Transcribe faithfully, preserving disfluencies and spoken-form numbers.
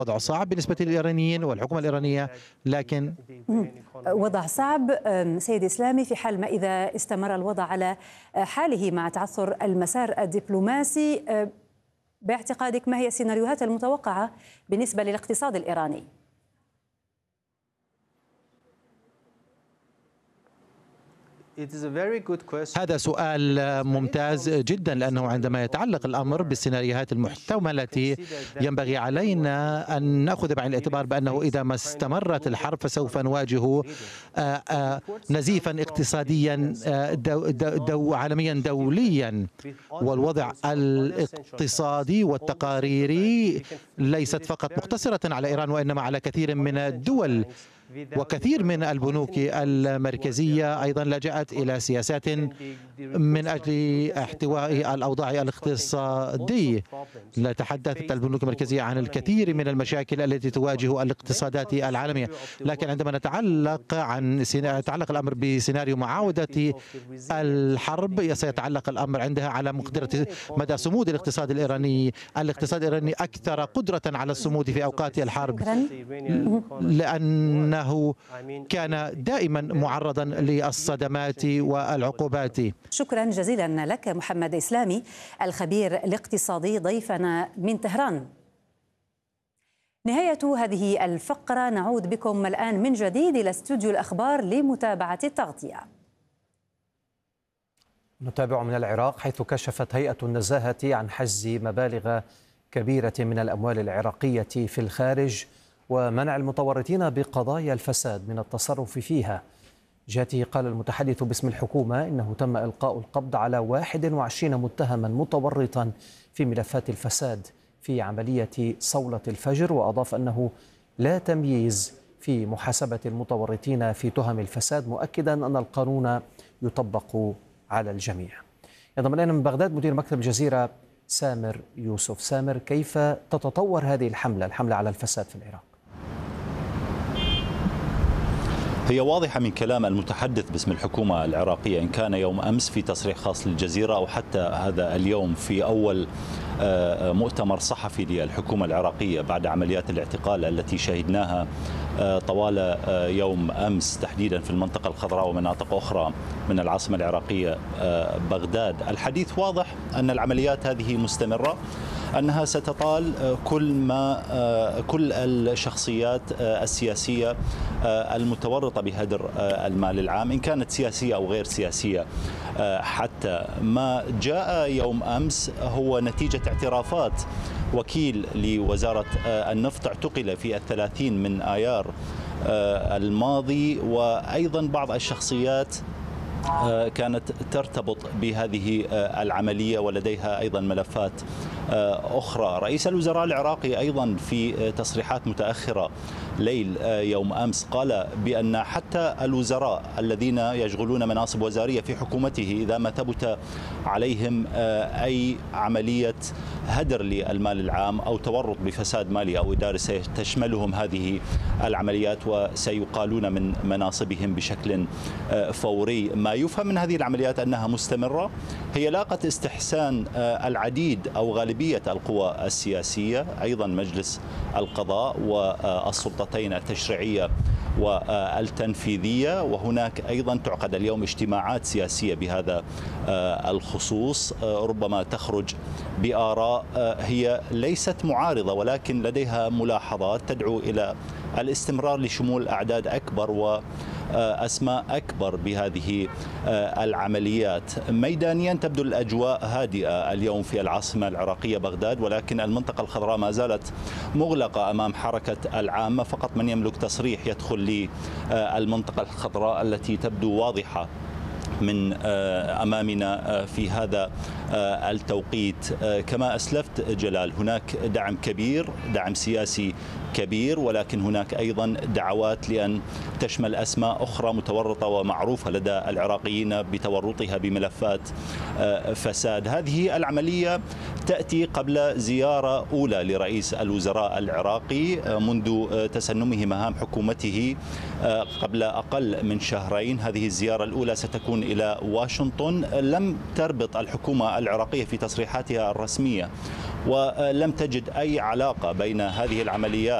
وضع صعب بالنسبة للإيرانيين والحكومة الإيرانية، لكن وضع صعب سيد إسلامي في حال ما إذا استمر الوضع على حاله مع تعثر المسار الدبلوماسي. باعتقادك ما هي السيناريوهات المتوقعة بالنسبة للاقتصاد الإيراني؟ هذا سؤال ممتاز جدا، لأنه عندما يتعلق الأمر بالسيناريوهات المحتملة التي ينبغي علينا أن نأخذ بعين الاعتبار بأنه إذا ما استمرت الحرب فسوف نواجه نزيفا اقتصاديا دو دو عالميا دوليا، والوضع الاقتصادي والتقاريري ليست فقط مقتصرة على إيران وإنما على كثير من الدول، وكثير من البنوك المركزية أيضا لجأت إلى سياسات من أجل احتواء الأوضاع الاقتصادية. تحدثت البنوك المركزية عن الكثير من المشاكل التي تواجه الاقتصادات العالمية، لكن عندما نتعلق عن يتعلق الأمر بسيناريو معاودة الحرب سيتعلق الأمر عندها على مقدرة مدى صمود الاقتصاد الإيراني. الاقتصاد الإيراني أكثر قدرة على الصمود في أوقات الحرب، لأن أنه كان دائما معرضا للصدمات والعقوبات. شكرا جزيلا لك محمد إسلامي الخبير الاقتصادي ضيفنا من طهران. نهاية هذه الفقرة، نعود بكم الآن من جديد إلى استوديو الأخبار لمتابعة التغطية. نتابع من العراق، حيث كشفت هيئة النزاهة عن حجز مبالغ كبيرة من الأموال العراقية في الخارج ومنع المتورطين بقضايا الفساد من التصرف فيها. جاته قال المتحدث باسم الحكومة إنه تم إلقاء القبض على واحد وعشرين متهما متورطا في ملفات الفساد في عملية صولة الفجر، وأضاف أنه لا تمييز في محاسبة المتورطين في تهم الفساد، مؤكدا أن القانون يطبق على الجميع. ينضم إلينا من بغداد مدير مكتب الجزيرة سامر يوسف. سامر، كيف تتطور هذه الحملة الحملة على الفساد في العراق؟ هي واضحة من كلام المتحدث باسم الحكومة العراقية، إن كان يوم أمس في تصريح خاص للجزيرة أو حتى هذا اليوم في أول مؤتمر صحفي للحكومة العراقية بعد عمليات الاعتقال التي شهدناها طوال يوم أمس تحديدا في المنطقة الخضراء ومناطق أخرى من العاصمة العراقية بغداد. الحديث واضح أن العمليات هذه مستمرة، أنها ستطال كل ما كل الشخصيات السياسية المتورطة بهدر المال العام، إن كانت سياسية أو غير سياسية. حتى ما جاء يوم أمس هو نتيجة اعترافات وكيل لوزارة النفط اعتقل في الثلاثين من آيار الماضي، وأيضا بعض الشخصيات كانت ترتبط بهذه العملية ولديها أيضا ملفات أخرى. رئيس الوزراء العراقي أيضا في تصريحات متأخرة ليل يوم أمس قال بأن حتى الوزراء الذين يشغلون مناصب وزارية في حكومته إذا ما ثبت عليهم أي عملية هدر للمال العام أو تورط بفساد مالي أو إداري ستشملهم هذه العمليات وسيقالون من مناصبهم بشكل فوري. ما يفهم من هذه العمليات أنها مستمرة. هي لاقت استحسان العديد أو غالبية القوى السياسية، أيضا مجلس القضاء والسلطتين التشريعية والتنفيذية، وهناك أيضا تعقد اليوم اجتماعات سياسية بهذا الخصوص، ربما تخرج بآراء هي ليست معارضة ولكن لديها ملاحظات تدعو إلى الاستمرار لشمول أعداد أكبر وأسماء أكبر بهذه العمليات. ميدانيا تبدو الأجواء هادئة اليوم في العاصمة العراقية بغداد، ولكن المنطقة الخضراء ما زالت مغلقة أمام حركة العامة. فقط من يملك تصريح يدخل للمنطقة الخضراء التي تبدو واضحة من أمامنا في هذا التوقيت. كما أسلفت جلال، هناك دعم كبير، دعم سياسي كبير، ولكن هناك أيضا دعوات لأن تشمل أسماء أخرى متورطة ومعروفة لدى العراقيين بتورطها بملفات فساد. هذه العملية تأتي قبل زيارة أولى لرئيس الوزراء العراقي منذ تسنمه مهام حكومته قبل أقل من شهرين. هذه الزيارة الأولى ستكون إلى واشنطن لم تربط الحكومة العراقية في تصريحاتها الرسمية، ولم تجد أي علاقة بين هذه العمليات